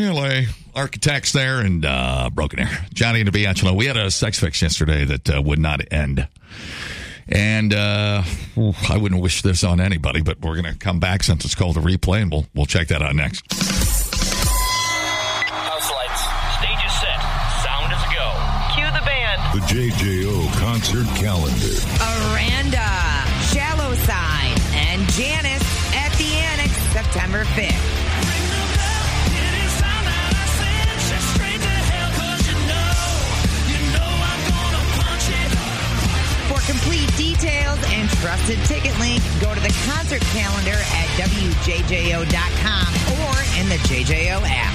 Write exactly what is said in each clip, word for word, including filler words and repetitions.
L A Architects there and uh, Broken Air. Johnny and D'Angelo. We had a sex fix yesterday that uh, would not end. And uh, I wouldn't wish this on anybody, but we're going to come back since it's called a replay, and we'll, we'll check that out next. House lights. Stage is set. Sound is a go. Cue the band. The J J O concert calendar. Aranda, Shallow Side, and Janice at the Annex, September fifth. For complete details and trusted ticket link, go to the concert calendar at W J J O dot com or in the J J O app.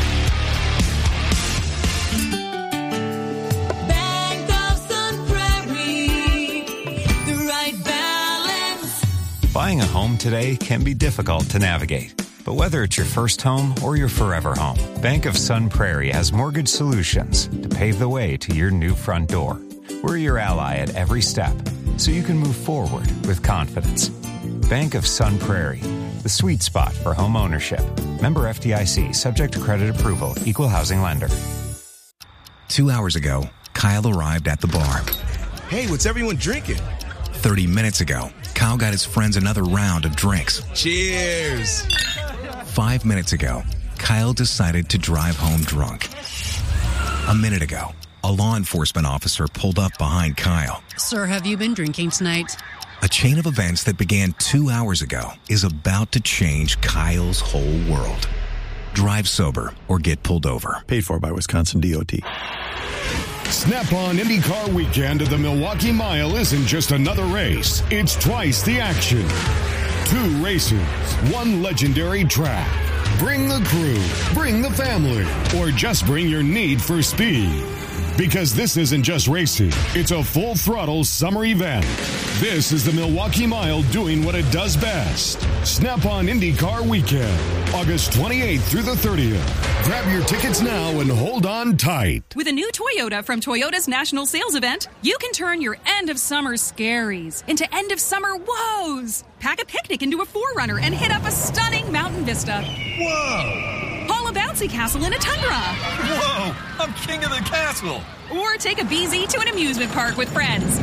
Bank of Sun Prairie, the right balance. Buying a home today can be difficult to navigate. But whether it's your first home or your forever home, Bank of Sun Prairie has mortgage solutions to pave the way to your new front door. We're your ally at every step, so you can move forward with confidence. Bank of Sun Prairie, the sweet spot for home ownership. Member F D I C, subject to credit approval, equal housing lender. Two hours ago, Kyle arrived at the bar. Hey, what's everyone drinking? Thirty minutes ago, Kyle got his friends another round of drinks. Cheers! Five minutes ago, Kyle decided to drive home drunk. A minute ago, a law enforcement officer pulled up behind Kyle. Sir, have you been drinking tonight? A chain of events that began two hours ago is about to change Kyle's whole world. Drive sober or get pulled over. Paid for by Wisconsin D O T. Snap-on IndyCar weekend at the Milwaukee Mile isn't just another race. It's twice the action. Two races, one legendary track. Bring the crew, bring the family, or just bring your need for speed. Because this isn't just racing, it's a full-throttle summer event. This is the Milwaukee Mile doing what it does best. Snap-on IndyCar Weekend, August twenty-eighth through the thirtieth. Grab your tickets now and hold on tight. With a new Toyota from Toyota's National Sales Event, you can turn your end-of-summer scaries into end-of-summer woes. Pack a picnic into a four runner and hit up a stunning mountain vista. Whoa! Haul a bouncy castle in a Tundra. Whoa! I'm king of the castle! Or take a B Z to an amusement park with friends.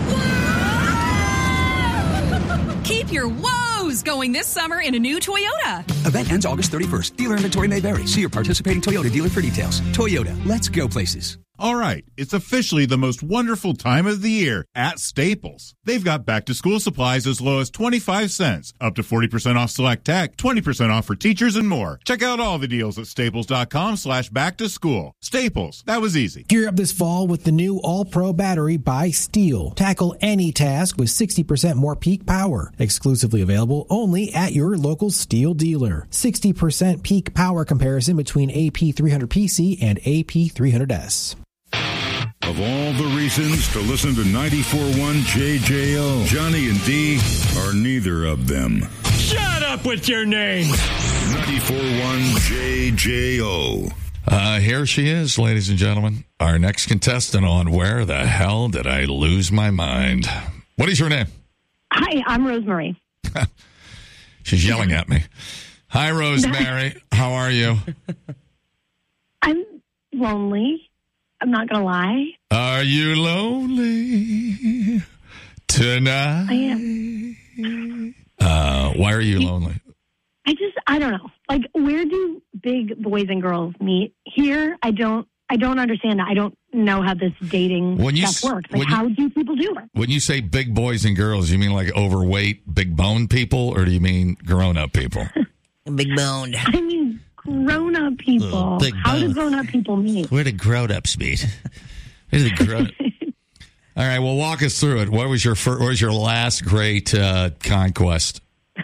Keep your woes going this summer in a new Toyota. Event ends August thirty-first. Dealer inventory may vary. See your participating Toyota dealer for details. Toyota, let's go places. All right, it's officially the most wonderful time of the year at Staples. They've got back-to-school supplies as low as twenty-five cents, up to forty percent off select tech, twenty percent off for teachers, and more. Check out all the deals at staples.com slash back-to-school. Staples, that was easy. Gear up this fall with the new All-Pro battery by Steel. Tackle any task with sixty percent more peak power. Exclusively available only at your local Steel dealer. sixty percent peak power comparison between A P three hundred P C and A P three hundred S. Of all the reasons to listen to ninety-four point one J J O, Johnny and D are neither of them. Shut up with your name! ninety-four point one J J O. Uh, here she is, ladies and gentlemen. Our next contestant on Where the Hell Did I Lose My Mind? What is your name? Hi, I'm Rosemary. She's yelling at me. Hi, Rosemary. How are you? I'm lonely. I'm not going to lie. Are you lonely tonight? I am. Uh, why are you lonely? I just, I don't know. Like, where do big boys and girls meet? Here, I don't, I don't understand. I don't know how this dating when you, stuff works. Like, you, how do people do it? When you say big boys and girls, you mean like overweight, big boned people, or do you mean grown up people? Big boned. I mean, grown up people. Oh, big how do bone. grown up people meet? Where do grown ups meet? Where do the grown All right, well, walk us through it. What was your first, what was your last great uh, conquest?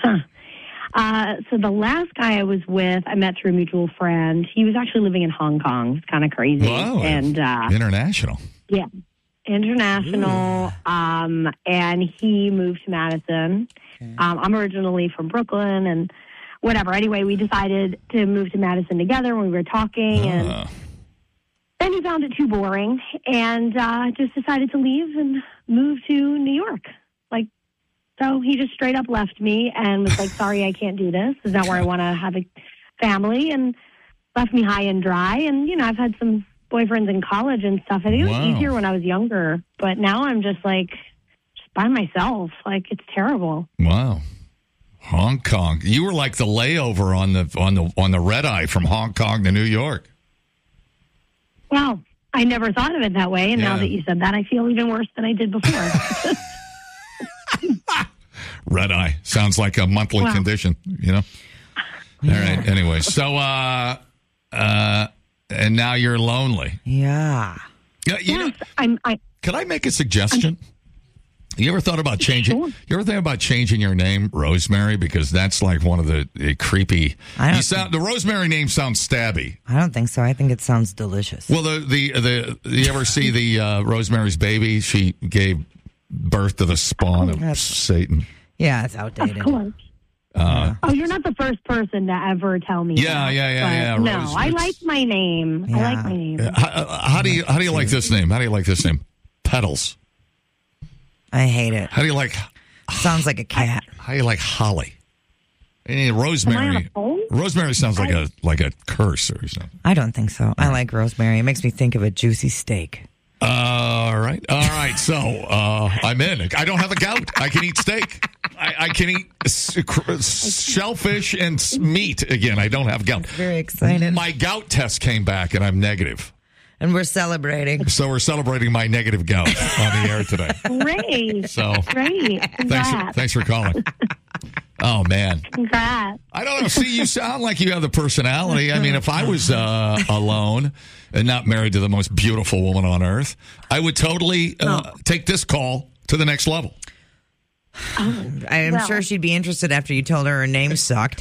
Uh, so the last guy I was with, I met through a mutual friend. He was actually living in Hong Kong. It's kind of crazy. Wow, and uh, international. Yeah, international. Um, and he moved to Madison. Okay. Um, I'm originally from Brooklyn, and whatever. Anyway, we decided to move to Madison together when we were talking, Uh. and then he found it too boring, and uh, just decided to leave and move to New York. Like. So he just straight up left me and was like, sorry, I can't do this. This is not where I want to have a family. And left me high and dry. And, you know, I've had some boyfriends in college and stuff. I think it was Wow. easier when I was younger. But now I'm just like, just by myself. Like, it's terrible. Wow. Hong Kong. You were like the layover on the on the on the red eye from Hong Kong to New York. Wow. I never thought of it that way. And now Yeah. that you said that, I feel even worse than I did before. Red eye sounds like a monthly Wow. condition, you know. All right. Anyway, so uh, uh, and now you're lonely. Yeah. Yeah. You know, I'm. I, could I make a suggestion? You ever thought about changing? Sure. You ever think about changing your name, Rosemary? Because that's like one of the, the creepy. I don't You sound the Rosemary name sounds stabby. I don't think so. I think it sounds delicious. Well, the the the you ever see the uh, Rosemary's Baby? She gave birth to the spawn of That's- Satan. Yeah, it's of outdated. course. Uh, Oh, you're not the first person to ever tell me Yeah, that. yeah, yeah, but yeah, No, Rose, I it's- like my name. I Yeah. like my name. how, uh, how do you how do you like this name? How do you like this name? Petals. I hate it. How do you like Sounds like a cat. how do you like Holly? I mean, Am I on Rosemary. a phone? Rosemary sounds like a like a curse or something. I don't think so. I like rosemary. It makes me think of a juicy steak. Uh, all right, all right. So uh, I'm in. I don't have a gout. I can eat steak. I, I can eat s- cr- shellfish and s- meat again. I don't have gout. Very excited. My gout test came back and I'm negative. And we're celebrating. So we're celebrating my negative gout on the air today. Great. So Great. thanks for, Congrats. thanks for calling. Oh man, Congrats. I don't know. See, you sound like you have the personality. I mean, if I was uh, alone and not married to the most beautiful woman on earth, I would totally uh, take this call to the next level. I'm Well. sure she'd be interested after you told her her name sucked.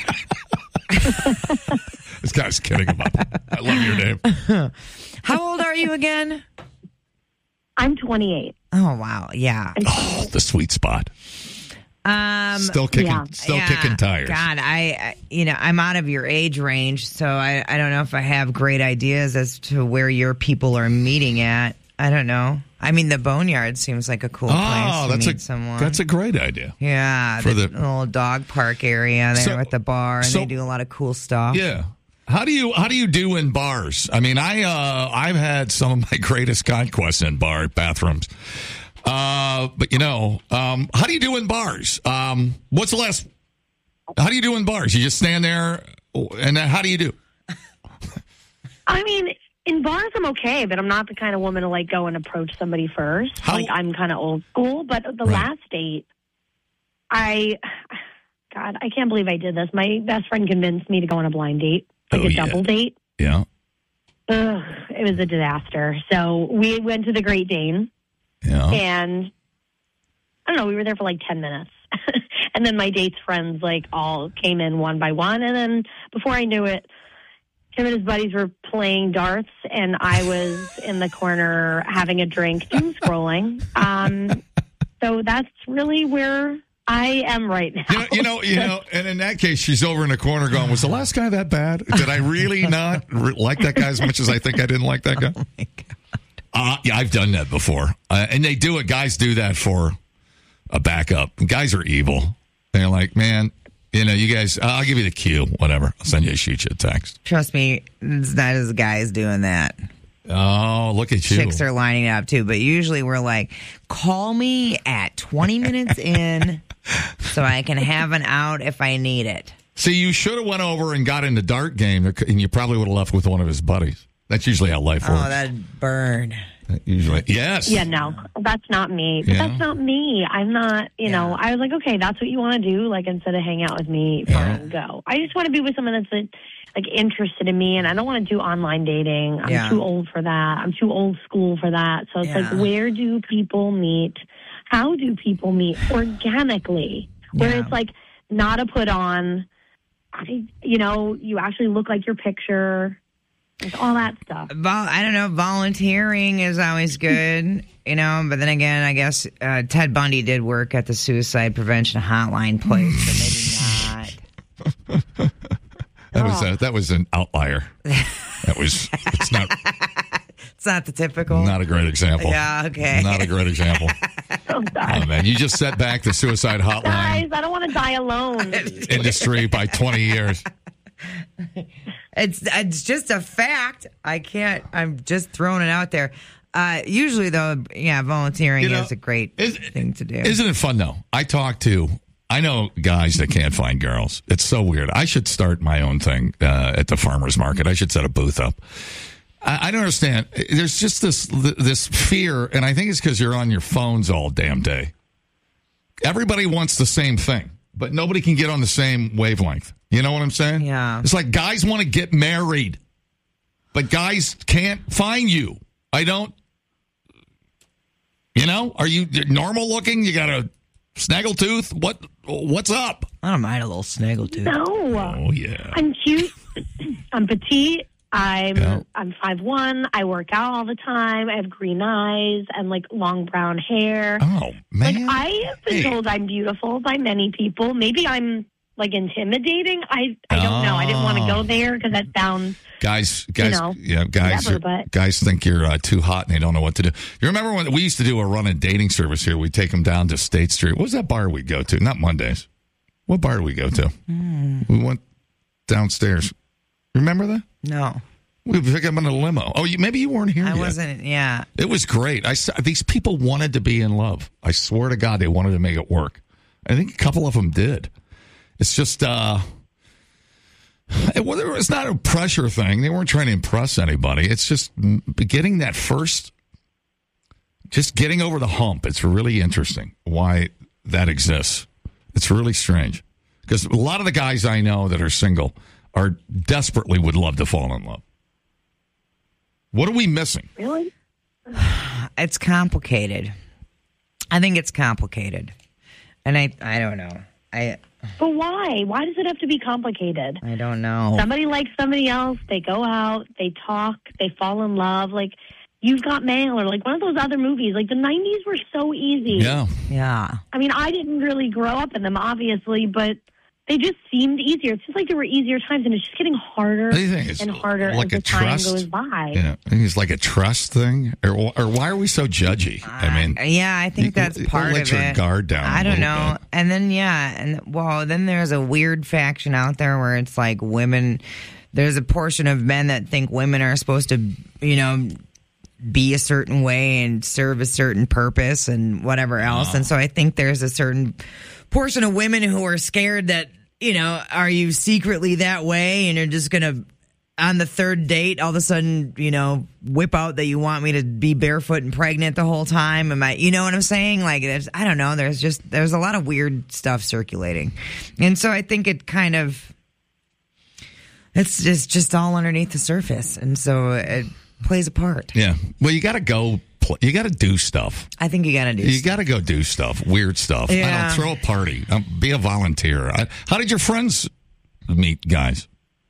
This guy's kidding about that. I love your name. How old are you again? I'm twenty-eight. Oh, wow. Yeah. Oh, the sweet spot. Um, Still kicking, yeah. still yeah, kicking tires. God, I, I- you know, I'm out of your age range, so I, I don't know if I have great ideas as to where your people are meeting at. I don't know. I mean, the Boneyard seems like a cool place Oh, to that's meet a someone. that's a great idea. yeah, for the, the- little dog park area there So- with the bar, and so- they do a lot of cool stuff. Yeah. How do you how do you do in bars? I mean, I uh, I've had some of my greatest conquests in bar bathrooms. Uh, but you know, um, how do you do in bars? Um, what's the last? How do you do in bars? You just stand there, and then how do you do? I mean, in bars, I'm okay, but I'm not the kind of woman to like go and approach somebody first. How- Like I'm kind of old school. But the Right. last date, I, God, I can't believe I did this. My best friend convinced me to go on a blind date, like Oh, a yeah. double date. Yeah. Ugh, it was a disaster. So we went to the Great Dane, Yeah. and I don't know, we were there for like ten minutes. And then my date's friends like all came in one by one, and then before I knew it, him and his buddies were playing darts, and I was in the corner having a drink, doom scrolling. Um, so that's really where I am right now. You know, you know, you know, and in that case, she's over in the corner going, "Was the last guy that bad? Did I really not re- like that guy as much as I think I didn't like that guy?" Oh my God. Uh, yeah, I've done that before, uh, and they do it. Guys do that for a backup. Guys are evil. They're like, "Man, you know, you guys, I'll give you the cue, whatever. I'll send you a shoot you a text." Trust me, it's not as guys doing that. Oh, look at you! Chicks are lining up too, but usually we're like, call me at twenty minutes in so I can have an out if I need it. See, you should have went over and got in the dart game, and you probably would have left with one of his buddies. That's usually how life works. Oh, that'd burn. Usually, yes. Yeah, no, that's not me. But Yeah. that's not me. I'm not, you know, I was like, okay, that's what you want to do. Like, instead of hang out with me, fine, go. I just want to be with someone that's like, like interested in me, and I don't want to do online dating. I'm Yeah. too old for that. I'm too old school for that. So it's Yeah. like, where do people meet? How do people meet organically? Where Yeah. it's like not a put on. I, you know, you actually look like your picture. Like all that stuff. Vol- I don't know. Volunteering is always good, you know. But then again, I guess uh, Ted Bundy did work at the suicide prevention hotline place, so maybe not. That was a, that was an outlier. That was it's not It's not the typical. not a great example. Yeah, okay. Not a great example. Oh, God. Oh man, you just set back the suicide hotline Guys, I don't want to die alone. industry by twenty years. It's it's just a fact. I can't. I'm just throwing it out there. Uh, usually, though, yeah, volunteering You know, is a great thing to do. Isn't it fun, though? I talk to, I know guys that can't find girls. It's so weird. I should start my own thing uh, at the farmer's market. I should set a booth up. I, I don't understand. There's just this this fear, and I think it's because you're on your phones all damn day. Everybody wants the same thing, but nobody can get on the same wavelength. You know what I'm saying? Yeah. It's like guys want to get married, but guys can't find you. I don't. You know, are you normal looking? You got a snaggletooth? What? What's up? I don't mind a little snaggletooth. No. Oh yeah. I'm cute. I'm petite. I'm Yeah. I'm five one. I work out all the time. I have green eyes and like long brown hair. Oh man. Like I have been Hey. told I'm beautiful by many people. Maybe I'm like intimidating. I I don't know. I didn't want to go there because that sounds. Guys, guys, know, yeah, guys, whatever, are- but- guys think you're uh, too hot and they don't know what to do. You remember when we used to do a run and dating service here? We'd take them down to State Street. What was that bar we'd go to? Not Mondays. What bar did we go to? We went downstairs. Remember that? No, We picked up in a limo. Oh, you, maybe you weren't here I yet. wasn't. Yeah, It was great. I saw, these people wanted to be in love. I swear to God, they wanted to make it work. I think a couple of them did. It's just, uh, it, well, it's not a pressure thing. They weren't trying to impress anybody. It's just mm, getting that first, just getting over the hump. It's really interesting why that exists. It's really strange because a lot of the guys I know that are single are desperately would love to fall in love. What are we missing? Really? it's complicated. I think it's complicated, and I I don't know. I But why? Why does it have to be complicated? I don't know. Somebody likes somebody else. They go out. They talk. They fall in love. Like You've Got Mail or like one of those other movies. Like the nineties were so easy. Yeah. Yeah. I mean, I didn't really grow up in them, obviously, but they just seemed easier. It's just like there were easier times, and it's just getting harder What do you think? It's and harder like as a the time trust? goes by. Yeah, I think it's like a trust thing, or or why are we so judgy? I mean, Yeah, I think that's you- part let of your it. guard down. I a don't little know. bit. And then yeah, and well, then there's a weird faction out there where it's like women. There's a portion of men that think women are supposed to, you know, be a certain way and serve a certain purpose and whatever else. And so I think there's a certain portion of women who are scared that, you know, are you secretly that way and you're just going to, on the third date, all of a sudden, you know, whip out that you want me to be barefoot and pregnant the whole time? Am I, you know what I'm saying? Like, there's, I don't know. There's just, there's a lot of weird stuff circulating. And so I think it kind of, it's just, just all underneath the surface. And so it plays a part. Yeah. Well, you got to go. Pl- you got to do stuff. I think you got to do You got to go do stuff. Weird stuff. I Yeah. don't throw a party. Um, be a volunteer. I, how did your friends meet, guys?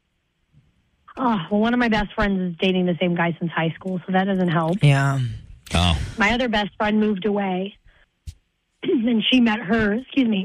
Oh, well, one of my best friends is dating the same guy since high school, so that doesn't help. Yeah. Oh. My other best friend moved away, and she met her, excuse me,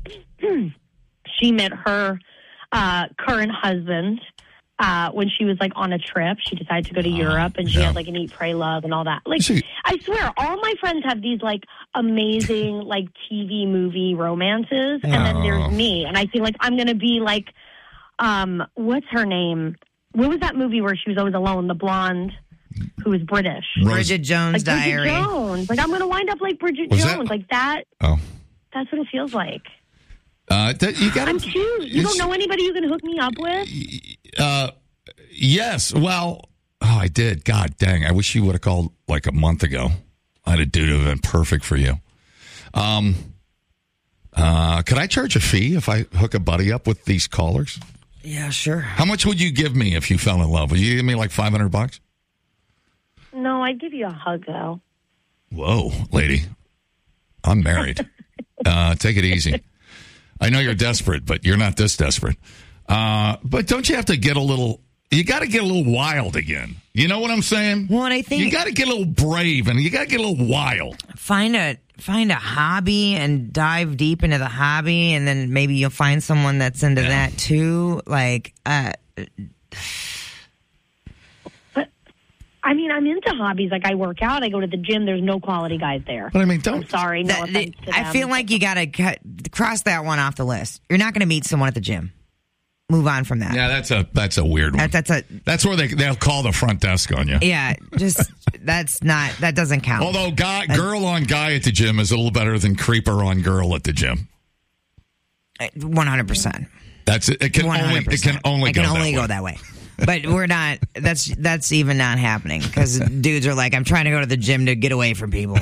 she met her uh, current husband uh, when she was, like, on a trip. She decided to go to Europe, and she yeah. had, like, an Eat, Pray, Love and all that. Like, See- I swear, all my friends have these, like, amazing, like, T V movie romances, and then Oh. there's me, and I feel like I'm going to be, like, um, what's her name? What was that movie where she was always alone, the blonde who was British? Bridget Jones' Like Bridget Diary. Jones. Like I'm going to wind up like Bridget Was that- Jones. Like that. Oh. That's what it feels like. Uh, that, you got I'm cute. You don't know anybody you can hook me up with? Uh, yes. Well, oh, I did. God dang. I wish you would have called like a month ago. I had a dude who would have been perfect for you. Um, uh, could I charge a fee if I hook a buddy up with these callers? Yeah, sure. How much would you give me if you fell in love? Would you give me like five hundred bucks? No, I'd give you a hug though. Whoa, lady. I'm married. uh, take it easy. I know you're desperate, but you're not this desperate. Uh, but don't you have to get a little, you got to get a little wild again. You know what I'm saying? Well, and I think you got to get a little brave and you got to get a little wild. Find a find a hobby and dive deep into the hobby, and then maybe you'll find someone that's into Yeah. that too. Like, uh, But I mean, I'm into hobbies. Like I work out. I go to the gym. There's no quality guys there. But I mean, don't. I'm sorry. No that- offense to I them. feel like you got to cut, cross that one off the list. You're not going to meet someone at the gym. move on from that. Yeah, that's a that's a weird one. That, that's a That's where they they'll call the front desk on you. yeah. Just that's not that doesn't count. Although guy That's- girl on guy at the gym is a little better than creeper on girl at the gym. One hundred percent. That's it. It can only it can only it go can that only way. go that way. But we're not. That's that's even not happening because dudes are like, I'm trying to go to the gym to get away from people.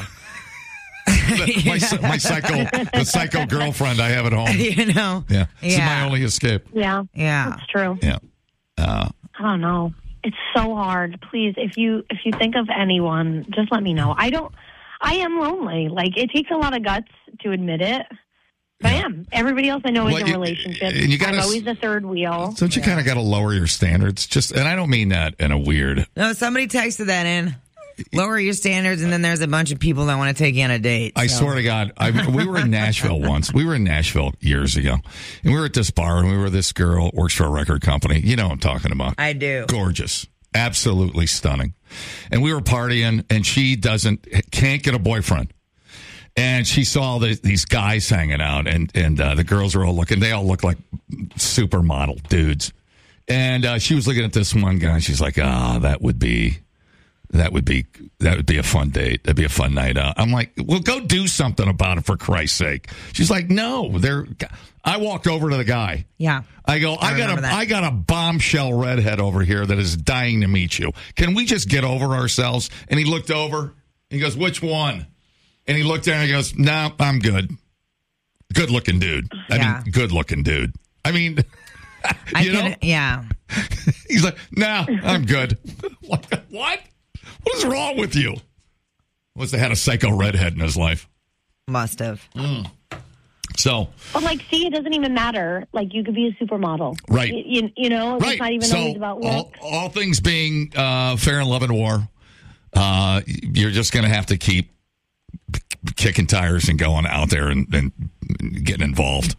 my, my psycho the psycho girlfriend I have at home. You know. Yeah. This Yeah. is my only escape. Yeah. Yeah. That's true. Yeah. Uh, I don't know. It's so hard. Please, if you if you think of anyone, just let me know. I don't. I am lonely. Like it takes a lot of guts to admit it. But I am. Everybody else I know is Well, in you- relationships. and you gotta I'm s- always the third wheel. Don't you kind of got to lower your standards? Just, and I don't mean that in a weird. No, somebody texted that in. Lower your standards, and then there's a bunch of people that want to take you on a date. I so. swear to God, I, we were in Nashville once. We were in Nashville years ago, and we were at this bar, and we were this girl works for a record company. You know what I'm talking about? I do. Gorgeous, absolutely stunning. And we were partying, and she doesn't can't get a boyfriend. And she saw the, these guys hanging out, and and uh, the girls are all looking. They all look like supermodel dudes. And uh, she was looking at this one guy. She's like, "Ah, that would be, that would be, that would be a fun date. That'd be a fun night out." I'm like, "Well, go do something about it for Christ's sake." She's like, "No, they're." I walked over to the guy. Yeah. I go, I, I got a, remember that. I got a bombshell redhead over here that is dying to meet you. Can we just get over ourselves? And he looked over. He goes, "Which one?" And he looked down and he goes, "No, I'm good." Good looking dude. I Yeah. mean, good looking dude. I mean, I you know, can, yeah. he's like, "No, I'm good." Like, what? What is wrong with you? Must have had a psycho redhead in his life. Must have. Mm. So, But like, see, it doesn't even matter. Like, you could be a supermodel, Right. You, you, you know, right. it's not even so, always about work. all, all things being uh, fair in love and war, uh, you're just going to have to keep kicking tires and going out there and, and getting involved.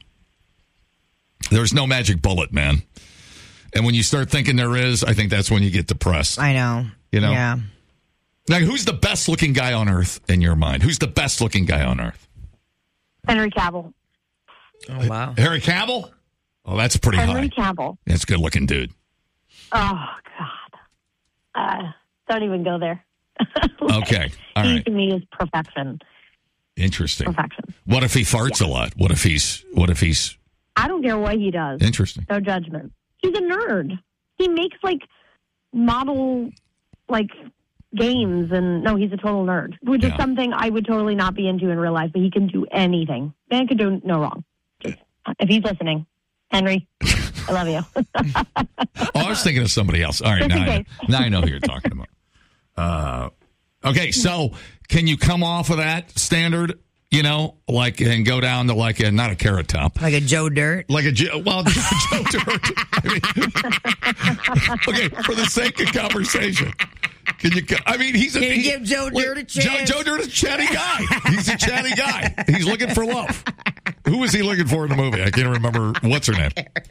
There's no magic bullet, man. And when you start thinking there is, I think that's when you get depressed. I know. You know? Yeah. Now, who's the best looking guy on earth in your mind? Who's the best looking guy on earth? Henry Cavill. Oh, wow. Harry Cavill? Oh, that's pretty Henry high. Cavill. That's a good looking dude. Oh, God. Uh, don't even go there. Okay. All he right. to me is perfection. Interesting. Perfection. What if he farts a lot? What if he's, what if he's I don't care what he does. interesting? No judgment. He's a nerd. He makes like model like games, and no, he's a total nerd, which Yeah. is something I would totally not be into in real life. But he can do anything. Man could do no wrong. Just, if he's listening, Henry, I love you. Oh, I was thinking of somebody else. All right, Just now in I, know, case. now I know who you're talking about. Uh, okay, so can you come off of that standard, you know, like, and go down to like a, not a carrot top, Like a Joe Dirt? like a Joe, well, Joe Dirt. I mean, okay, for the sake of conversation, can you? co- I mean, he's a Can you he- give Joe Dirt a Joe, chance? Joe Dirt is a chatty guy. He's a chatty guy. He's looking for love. Who was he looking for in the movie? I can't remember. What's her name?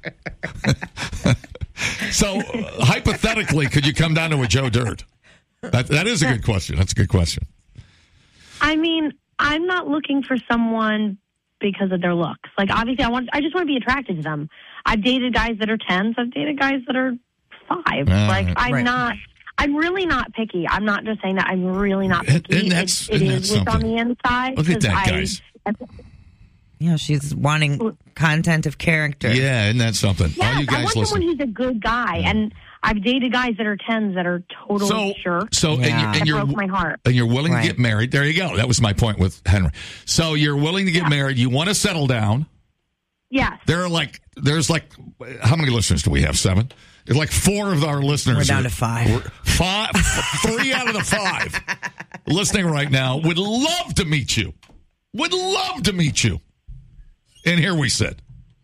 So, uh, hypothetically, could you come down to a Joe Dirt? That, that is a good question. That's a good question. I mean, I'm not looking for someone because of their looks. Like, obviously, I want. I just want to be attracted to them. I've dated guys that are tens. I've dated guys that are five. Uh, like, I'm right. not. I'm really not picky. I'm not just saying that. I'm really not picky. And that's- it, it and is that's what's on something. the inside. Look at 'cause that, I- guys. You know, she's wanting content of character. Yeah, isn't that something? All Yes, you I guys want listen. someone who's a good guy, and I've dated guys that are tens that are total So, jerks. so and, Yeah. you, and that you're broke my heart. and you're willing Right. to get married. There you go. That was my point with Henry. So you're willing to get married. You want to settle down. Yes. There are like there's like how many listeners do we have? Seven. There's like four of our listeners. We're down are- to five. we're- Five. Three out of the five listening right now would love to meet you. Would love to meet you. And here we sit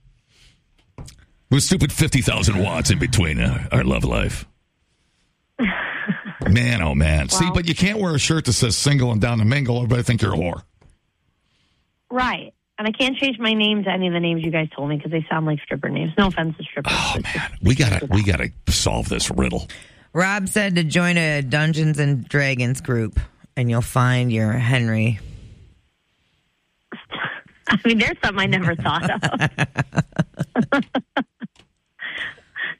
with stupid fifty thousand watts in between uh, our love life. Man, oh man. See, Well- but you can't wear a shirt that says single and down to mingle. Everybody think you're a whore. Right. And I can't change my name to any of the names you guys told me because they sound like stripper names. No offense to strippers. Oh man, we gotta we gotta solve this riddle. Rob said to join a Dungeons and Dragons group, and you'll find your Henry. I mean, there's something I never thought of.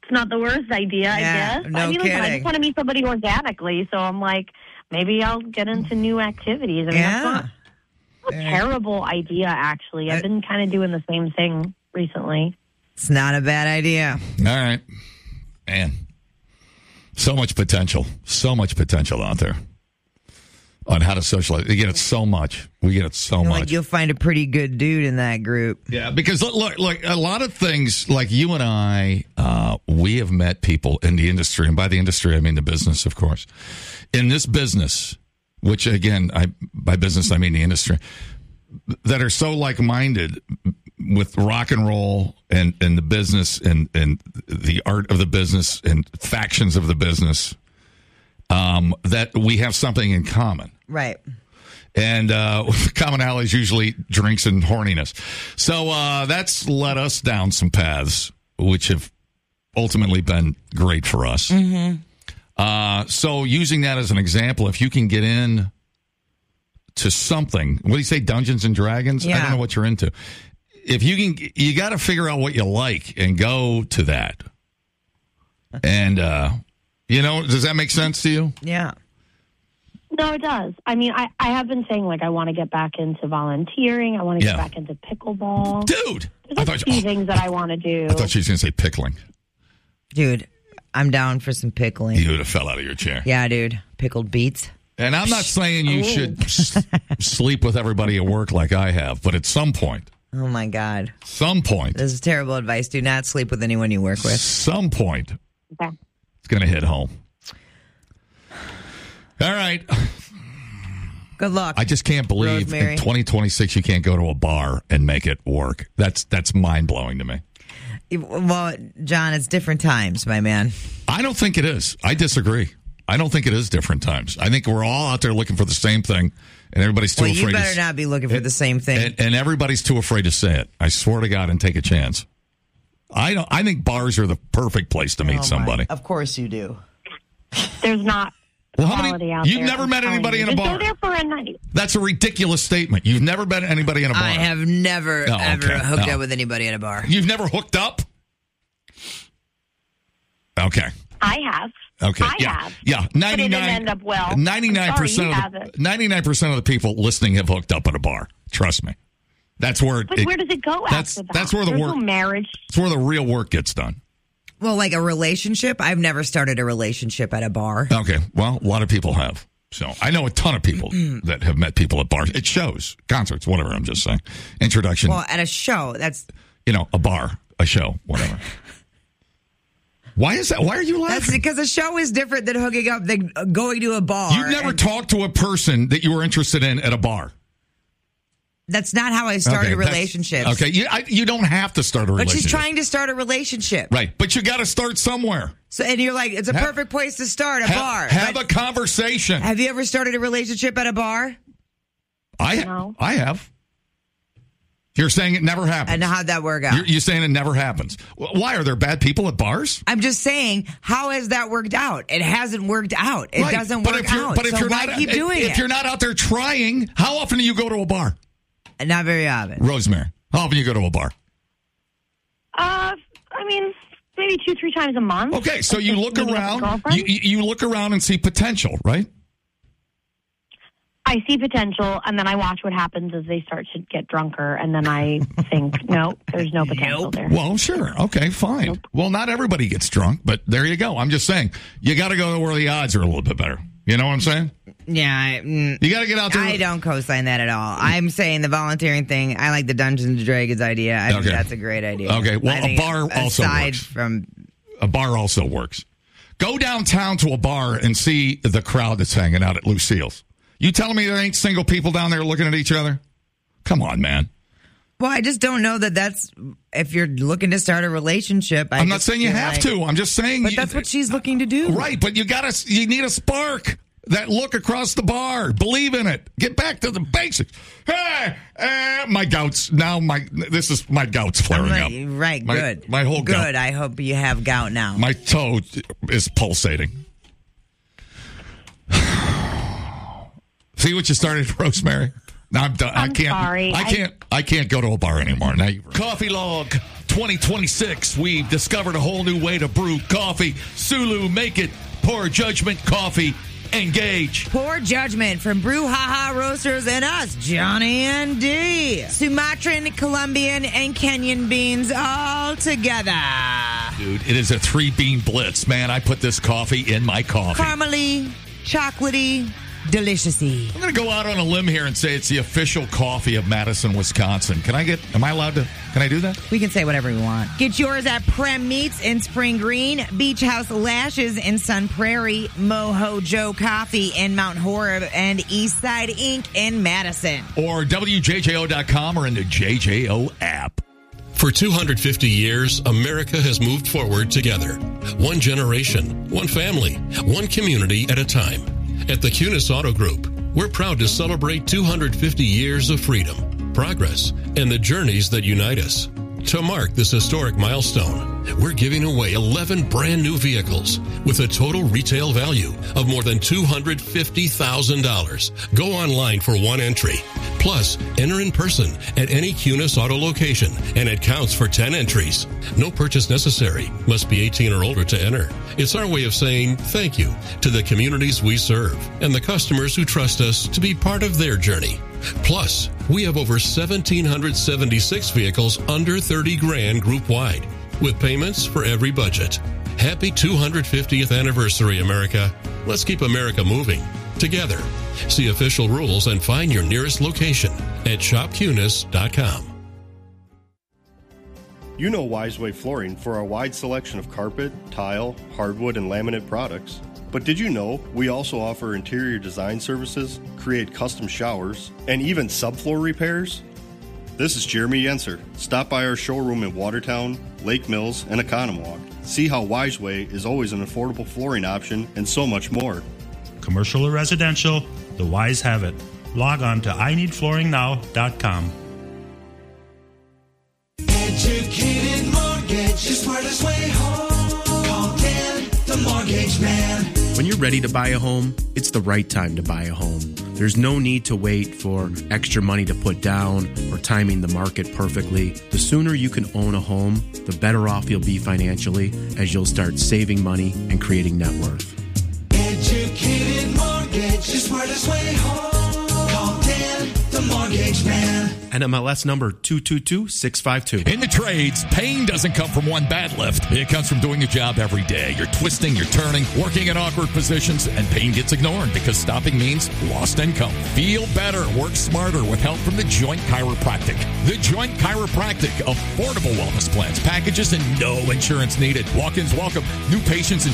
not the worst idea, Yeah, I guess. no I mean, listen, I kidding. just want to meet somebody organically, so I'm like, maybe I'll get into new activities. I mean, Yeah. that's not a terrible idea, actually. I've been kind of doing the same thing recently. It's not a bad idea. All right. Man. So much potential. So much potential out there on how to socialize. We get it so much. We get it so Like much. you'll find a pretty good dude in that group. Yeah, because look, look, look, a lot of things, like you and I, uh, we have met people in the industry, and by the industry, I mean the business, of course. In this business, which again, I by business, I mean the industry, that are so like-minded with rock and roll and, and the business and, and the art of the business and factions of the business, um, that we have something in common. Right. And uh, commonality is usually drinks and horniness. So uh, that's led us down some paths, which have ultimately been great for us. Mm-hmm. Uh, so using that as an example, if you can get in to something, what do you say, Dungeons and Dragons? I Yeah. don't know what you're into. If you can, you got to figure out what you like and go to that. And, uh, you know, does that make sense to you? Yeah. No, it does. I mean, I, I have been saying, like, I want to get back into volunteering. I want to get Yeah. back into pickleball. Dude! There's a few things that I want to do. I thought she was going to say pickling. Dude, I'm down for some pickling. You would have fell out of your chair. Yeah, dude. Pickled beets. And I'm not saying you Ooh. should s- sleep with everybody at work like I have, but at some point, Oh, my God. some point, This is terrible advice. Do not sleep with anyone you work with. some point, Okay. it's going to hit home. All right. Good luck. I just can't believe Rosemary. in twenty twenty-six you can't go to a bar and make it work. That's that's mind-blowing to me. Well, John, it's different times, my man. I don't think it is. I disagree. I don't think it is different times. I think we're all out there looking for the same thing, and everybody's too Well, you afraid better to not be looking for the same thing. and, and everybody's too afraid to say it. I swear to God, and take a chance. I don't. I think bars are the perfect place to meet Oh, my- somebody. Of course you do. There's not Well, how many- quality out you've there. never I'm met telling anybody you. in a Just bar? Go there for a night. That's a ridiculous statement. You've never met anybody in a bar. I have never, Oh, ever okay. hooked No. up with anybody at a bar. You've never hooked up? Okay. I have. Okay. I yeah. have. Yeah. But it ninety-nine didn't end up well. ninety-nine percent I'm sorry, you of the, haven't. ninety-nine percent of the people listening have hooked up at a bar. Trust me. That's where But it, where does it go that's, after that? That's where the There's work. no marriage. That's where the real work gets done. Well, like a relationship? I've never started a relationship at a bar. Okay. Well, a lot of people have. So I know a ton of people that have met people at bars. It shows, concerts, whatever. I'm just saying. Introduction. Well, at a show, that's you know, a bar, a show, whatever. Why is that? Why are you that's laughing? because a show is different than hooking up than uh, going to a bar. You've never and talked to a person that you were interested in at a bar. that's not how I started Okay, that's- relationships. Okay, you, I, you don't have to start a But relationship. she's trying to start a relationship. Right, but you got to start somewhere. So, and you're like, it's a Have- perfect place to start, a Ha- bar. Have But a conversation. have you ever started a relationship at a bar? I No. I have. You're saying it never happens. And how'd that work out? You're, you're saying it never happens. Wh- Why are there bad people at bars? I'm just saying, how has that worked out? It hasn't worked out. It Right, doesn't but work if you're, out. But if so you're why not, keep if, doing if it? you're not out there trying, how often do you go to a bar? Not very often. Rosemary, how often do you go to a bar? Uh, I mean, maybe two, three times a month. Okay, so Like you just look meeting up with around. girlfriends. You, you you look around and see potential, right? I see potential, and then I watch what happens as they start to get drunker, and then I think, no, there's no potential there. Well, sure. Okay, fine. Well, not everybody gets drunk, but there you go. I'm just saying, you got to go where the odds are a little bit better. You know what I'm saying? Yeah, I, mm, You got to get out there. I don't co-sign that at all. I'm saying the volunteering thing. I like the Dungeons and Dragons idea. I think Okay. that's a great idea. Okay, well, I a think bar also aside works. from A bar also works. Go downtown to a bar and see the crowd that's hanging out at Lucille's. You telling me there ain't single people down there looking at each other? Come on, man. well, I just don't know that that's if you're looking to start a relationship. I I'm not just saying you feel have like- to. I'm just saying. But you- that's what she's looking to do, Right, but you got to. You need a spark. That look across the bar. Believe in it. Get back to the basics. Hey, eh, my gout's now. My this is my gout's flaring Right, up. right, My- good. My whole good. gout. I hope you have gout now. My toe is pulsating. See what you started, Rosemary? Now I'm done. I I'm can't. sorry. I I- can't. I can't go to a bar anymore. Now you coffee log. twenty twenty-six, we've discovered a whole new way to brew coffee. Sulu, make it. Poor Judgment Coffee. Engage. Poor Judgment from Brouhaha Roasters and us, Johnny and D. Sumatran, Colombian, and Kenyan beans all together. Dude, it is a three-bean blitz, man. I put this coffee in my coffee. Caramely, chocolatey, deliciousy. I'm going to go out on a limb here and say it's the official coffee of Madison, Wisconsin. Can I get, am I allowed to, can I do that? We can say whatever we want. Get yours at Prem Meats in Spring Green, Beach House Lashes in Sun Prairie, Moho Joe Coffee in Mount Horeb, and Eastside Incorporated in Madison. Or W J J O dot com or in the J J O app. For two hundred fifty years, America has moved forward together. One generation, one family, one community at a time. At the Cunis Auto Group, we're proud to celebrate two hundred fifty years of freedom, progress, and the journeys that unite us. To mark this historic milestone, we're giving away eleven brand new vehicles with a total retail value of more than two hundred fifty thousand dollars. Go online for one entry. Plus, enter in person at any Cunis Auto location, and it counts for ten entries. No purchase necessary. Must be eighteen or older to enter. It's our way of saying thank you to the communities we serve and the customers who trust us to be part of their journey. Plus, we have over one thousand seven hundred seventy-six vehicles under thirty grand group wide, with payments for every budget. Happy two hundred fiftieth anniversary, America. Let's keep America moving together. See official rules and find your nearest location at shop cunis dot com. You know Wiseway Flooring for our wide selection of carpet, tile, hardwood, and laminate products. But did you know we also offer interior design services, create custom showers, and even subfloor repairs? This is Jeremy Yenser. Stop by our showroom in Watertown, Lake Mills, and Economwalk. See how Wiseway is always an affordable flooring option and so much more. Commercial or residential, the Wise have it. Log on to I need flooring now dot com. Educated mortgage, the smartest way home. Call Dan, the mortgage man. When you're ready to buy a home, it's the right time to buy a home. There's no need to wait for extra money to put down or timing the market perfectly. The sooner you can own a home, the better off you'll be financially, as you'll start saving money and creating net worth. Educated mortgage, the smartest way home. Call Dan, the mortgage man. N M L S number two two two six five two. In the trades, pain doesn't come from one bad lift. It comes from doing a job every day. You're twisting, you're turning, working in awkward positions, and pain gets ignored because stopping means lost income. Feel better, work smarter with help from the Joint Chiropractic. The Joint Chiropractic, affordable wellness plans, packages, and no insurance needed. Walk-ins welcome. New patients and